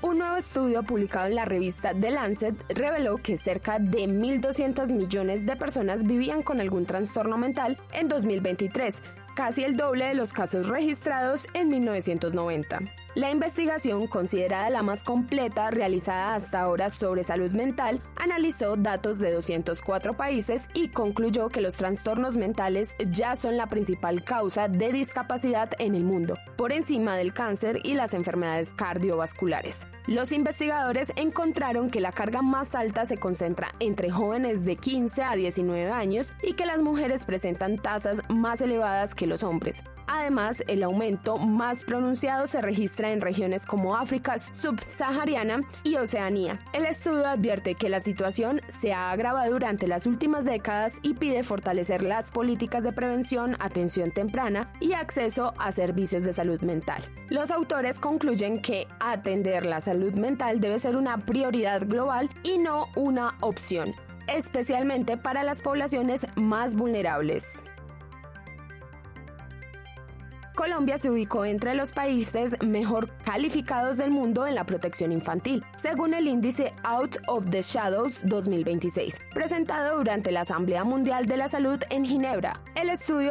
Un nuevo estudio publicado en la revista The Lancet reveló que cerca de 1.200 millones de personas vivían con algún trastorno mental en 2023, casi el doble de los casos registrados en 1990. La investigación, considerada la más completa realizada hasta ahora sobre salud mental, analizó datos de 204 países y concluyó que los trastornos mentales ya son la principal causa de discapacidad en el mundo, por encima del cáncer y las enfermedades cardiovasculares. Los investigadores encontraron que la carga más alta se concentra entre jóvenes de 15 a 19 años y que las mujeres presentan tasas más elevadas que los hombres. Además, el aumento más pronunciado se registra en regiones como África subsahariana y Oceanía. El estudio advierte que la situación se ha agravado durante las últimas décadas y pide fortalecer las políticas de prevención, atención temprana y acceso a servicios de salud mental. Los autores concluyen que atender la salud mental debe ser una prioridad global y no una opción, especialmente para las poblaciones más vulnerables. Colombia se ubicó entre los países mejor calificados del mundo en la protección infantil, según el índice Out of the Shadows 2026, presentado durante la Asamblea Mundial de la Salud en Ginebra. El estudio